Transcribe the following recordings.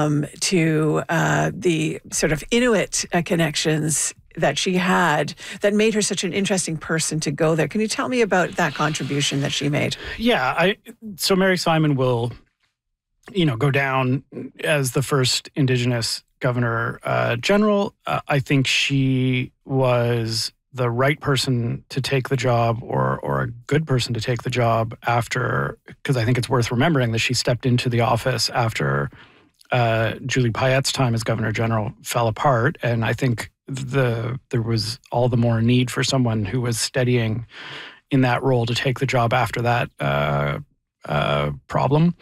to the sort of Inuit connections that she had that made her such an interesting person to go there. Can you tell me about that contribution that she made? Yeah, so Mary Simon will, go down as the first Indigenous Governor General. I think she was the right person to take the job, or a good person to take the job after, because I think it's worth remembering that she stepped into the office after Julie Payette's time as Governor General fell apart. And I think there was all the more need for someone who was steadying in that role to take the job after that problem.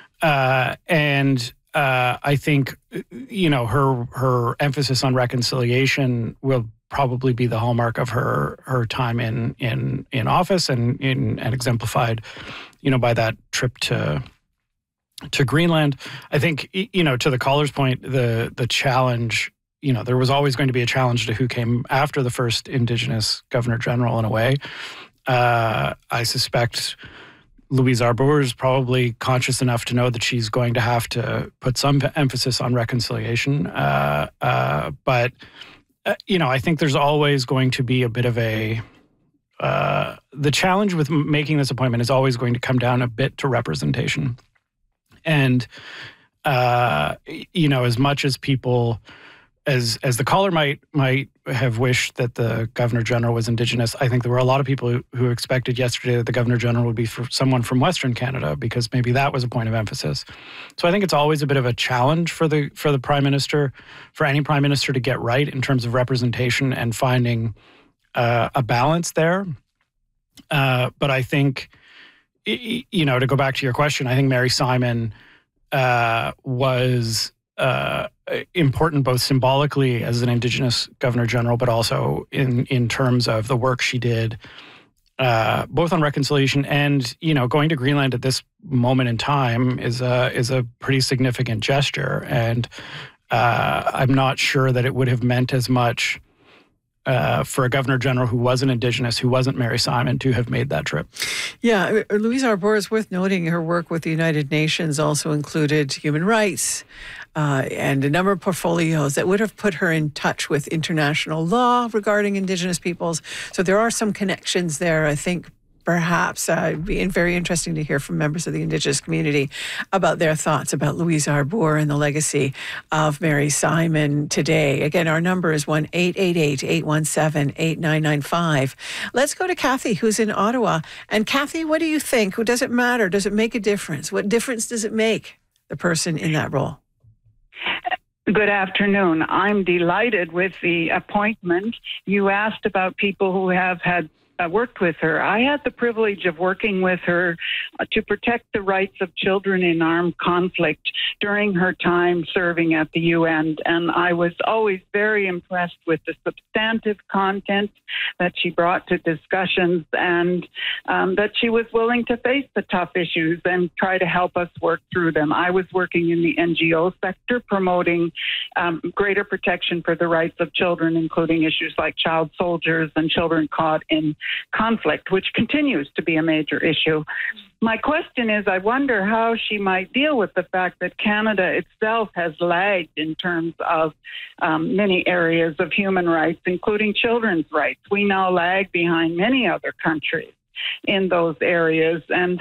I think, her emphasis on reconciliation will probably be the hallmark of her time in office and exemplified, by that trip to Greenland. I think, to the caller's point, the challenge, there was always going to be a challenge to who came after the first Indigenous Governor General in a way. I suspect Louise Arbour is probably conscious enough to know that she's going to have to put some emphasis on reconciliation. But I think there's always going to be a bit of the challenge with making this appointment is always going to come down a bit to representation. And, as much as people, as the caller might have wished that the Governor General was Indigenous, I think there were a lot of people who expected yesterday that the Governor General would be for someone from Western Canada, because maybe that was a point of emphasis. So I think it's always a bit of a challenge for the Prime Minister, for any Prime Minister, to get right in terms of representation and finding a balance there. But I think, to go back to your question, I think Mary Simon was important both symbolically as an Indigenous Governor General, but also in terms of the work she did, both on reconciliation and, going to Greenland at this moment in time is a pretty significant gesture. And I'm not sure that it would have meant as much for a Governor General who wasn't Indigenous, who wasn't Mary Simon, to have made that trip. Yeah, Louise Arbour, is worth noting, her work with the United Nations also included human rights and a number of portfolios that would have put her in touch with international law regarding Indigenous peoples. So there are some connections there, I think. Perhaps it'd be very interesting to hear from members of the Indigenous community about their thoughts about Louise Arbour and the legacy of Mary Simon today. Again, our number is 1-888-817-8995. Let's go to Kathy, who's in Ottawa. And Kathy, what do you think? Does it matter? Does it make a difference? What difference does it make, the person in that role? Good afternoon. I'm delighted with the appointment. You asked about people who have had worked with her. I had the privilege of working with her to protect the rights of children in armed conflict during her time serving at the UN. And I was always very impressed with the substantive content that she brought to discussions, and that she was willing to face the tough issues and try to help us work through them. I was working in the NGO sector promoting greater protection for the rights of children, including issues like child soldiers and children caught in conflict, which continues to be a major issue. My question is, I wonder how she might deal with the fact that Canada itself has lagged in terms of many areas of human rights, including children's rights. We now lag behind many other countries in those areas, and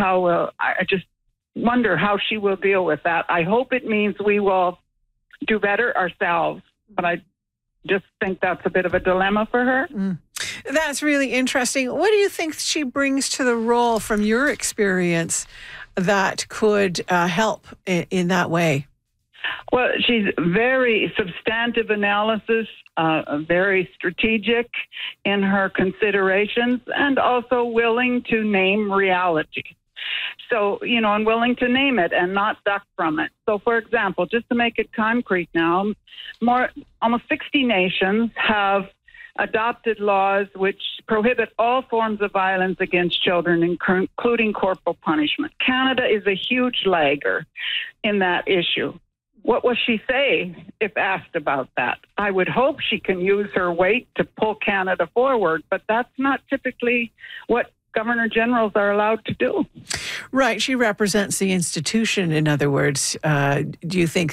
I just wonder how she will deal with that. I hope it means we will do better ourselves, but I just think that's a bit of a dilemma for her. That's really interesting. What do you think she brings to the role from your experience that could help in that way? Well, she's very substantive analysis, very strategic in her considerations, and also willing to name reality. So, and willing to name it and not duck from it. So, for example, just to make it concrete now, almost 60 nations have adopted laws which prohibit all forms of violence against children, including corporal punishment. Canada is a huge lagger in that issue. What will she say if asked about that? I would hope she can use her weight to pull Canada forward, but that's not typically what Governor Generals are allowed to do. Right. She represents the institution, in other words. Do you think